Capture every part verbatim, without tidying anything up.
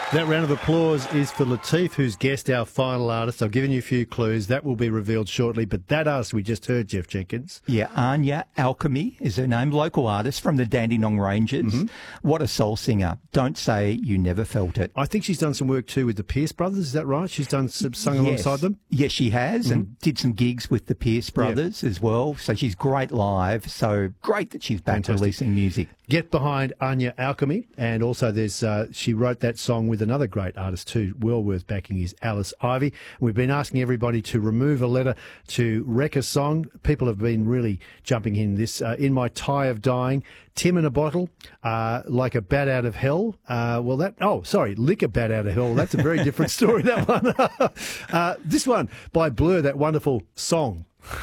That round of applause is for Latif, who's guessed our final artist. I've given you a few clues. That will be revealed shortly. But that artist we just heard, Jeff Jenkins. Yeah, Anya Alchemy is her name, local artist from the Dandenong Ranges. Mm-hmm. What a soul singer. Don't say you never felt it. I think she's done some work too with the Pierce Brothers. Is that right? She's done some, sung yes. alongside them? Yes, she has, mm-hmm. and did some gigs with the Pierce Brothers yeah. as well. So she's great live. So great that she's back Fantastic. releasing music. Get behind Anya Alchemy. And also there's uh, she wrote that song with another great artist too, well worth backing, is Alice Ivy. We've been asking everybody to remove a letter to wreck a song. People have been really jumping in this. Uh, in My Tie of Dying, Tim in a Bottle, uh, Like a Bat Out of Hell. Uh, well, that, oh, sorry, Lick a Bat Out of Hell. That's a very different story, that one. uh, this one by Blur, that wonderful song.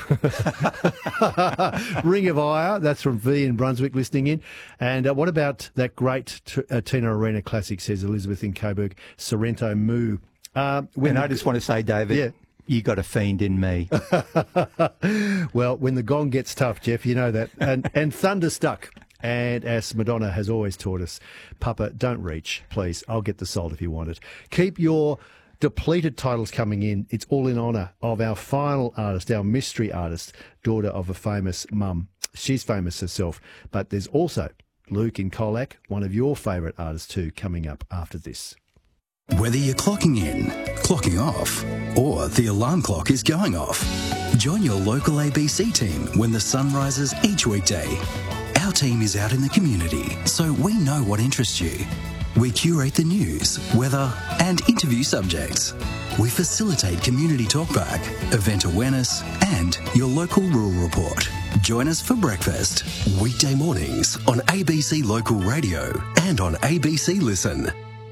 Ring of Ire, that's from V in Brunswick listening in. And uh, what about that great t- uh, Tina Arena classic, says Elizabeth in Coburg, Sorrento Moo. Uh, when and I just want to say, David, yeah. you got a fiend in me. Well, when the gong gets tough, Jeff, you know that. And, and Thunderstruck. And as Madonna has always taught us, Papa, don't reach, please. I'll get the salt if you want it. Keep your depleted titles coming in. It's all in honour of our final artist, our mystery artist, daughter of a famous mum. She's famous herself, but there's also Luke in Colac, one of your favourite artists too, coming up after this. Whether you're clocking in, clocking off, or the alarm clock is going off, join your local A B C team when the sun rises each weekday. Our team is out in the community, so we know what interests you. We curate the news, weather, and interview subjects. We facilitate community talkback, event awareness, and your local rural report. Join us for breakfast, weekday mornings on A B C Local Radio and on A B C Listen.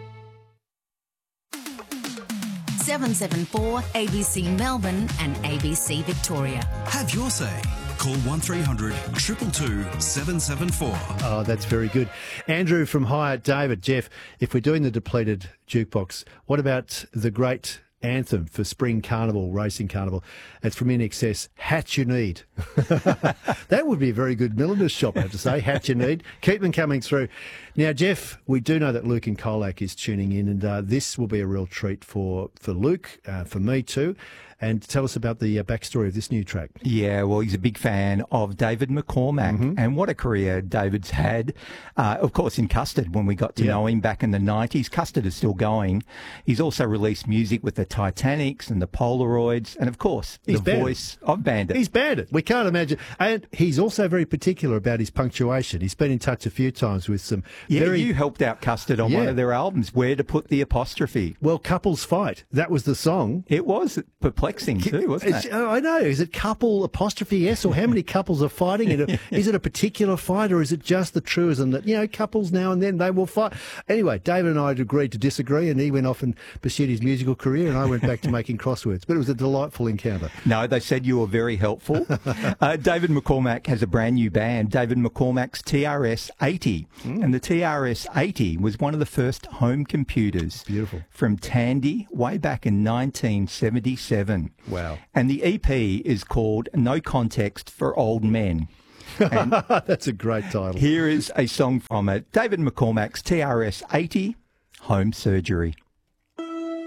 seven seven four A B C Melbourne and A B C Victoria. Have your say. Call one three hundred two two two seven seven four. Oh, that's very good. Andrew from Hyatt, David, Jeff, if we're doing the depleted jukebox, what about the great anthem for Spring Carnival, Racing Carnival? It's from I N X S, Hat You Need. That would be a very good milliner's shop, I have to say, Hat You Need. Keep them coming through. Now, Jeff, we do know that Luke in Colac is tuning in, and uh, this will be a real treat for, for Luke, uh, for me too. And tell us about the uh, backstory of this new track. Yeah, well, he's a big fan of David McCormack, mm-hmm. and what a career David's had. Uh, of course, in Custard, when we got to yeah. know him back in the nineties. Custard is still going. He's also released music with the Titanics and the Polaroids, and of course, he's the Bandit. voice of Bandit. He's Bandit. We can't imagine. And he's also very particular about his punctuation. He's been in touch a few times with some yeah, very... you helped out Custard on yeah. one of their albums, where to put the apostrophe. Well, Couples Fight. That was the song. It was perplexing. Too, wasn't it? I know. Is it couple apostrophe S, or how many couples are fighting? It? Is it a particular fight, or is it just the truism that, you know, couples now and then they will fight? Anyway, David and I had agreed to disagree, and he went off and pursued his musical career, and I went back to making crosswords. But it was a delightful encounter. No, they said you were very helpful. uh, David McCormack has a brand new band, David McCormack's T R S eighty, mm. and the T R S eighty was one of the first home computers. Beautiful. From Tandy way back in nineteen seventy-seven. Wow. And the E P is called No Context for Old Men. And that's a great title. Here is a song from it. David McCormack's T R S eighty, Home Surgery.